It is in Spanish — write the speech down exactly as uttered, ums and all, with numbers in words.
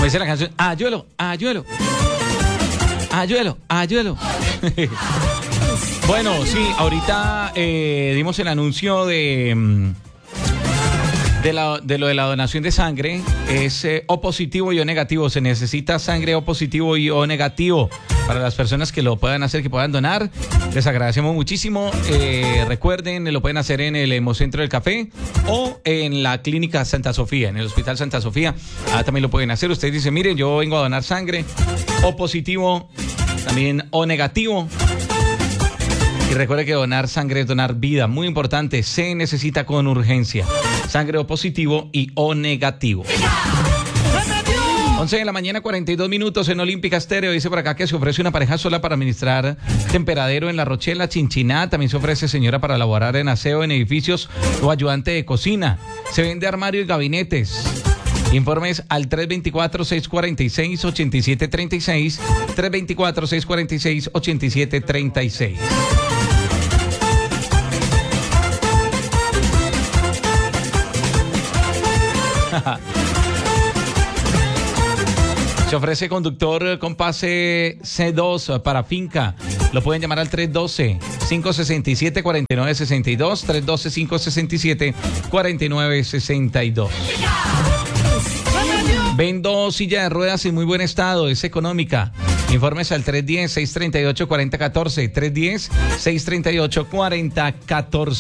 dice la canción, ayuelo, ayuelo, ayuelo, ayuelo. Bueno, sí, ahorita eh, dimos el anuncio de, de, la, de lo de la donación de sangre. Es eh, O positivo y O negativo. Se necesita sangre O positivo y O negativo para las personas que lo puedan hacer, que puedan donar. Les agradecemos muchísimo. Eh, recuerden, lo pueden hacer en el Hemocentro del Café o en la Clínica Santa Sofía, en el Hospital Santa Sofía. Ah, también lo pueden hacer. Ustedes dicen, miren, yo vengo a donar sangre, O positivo, también O negativo. Y recuerde que donar sangre es donar vida, muy importante, se necesita con urgencia. Sangre O positivo y O negativo. once de la mañana, cuarenta y dos minutos en Olímpica Estéreo. Dice por acá que se ofrece una pareja sola para administrar temperadero en La Rochela, Chinchiná. También se ofrece señora para elaborar en aseo en edificios o ayudante de cocina. Se vende armario y gabinetes. Informes al tres dos cuatro, seis cuatro seis, ocho siete tres seis, tres dos cuatro, seis cuatro seis, ocho siete tres seis. Se ofrece conductor con pase C dos para finca. Lo pueden llamar al tres uno dos, cinco seis siete, cuatro nueve seis dos, tres uno dos, cinco seis siete, cuatro nueve seis dos. Vendo silla de ruedas en muy buen estado, es económica. Informes al tres uno cero, seis tres ocho, cuatro cero uno cuatro, tres uno cero, seis tres ocho, cuatro cero uno cuatro.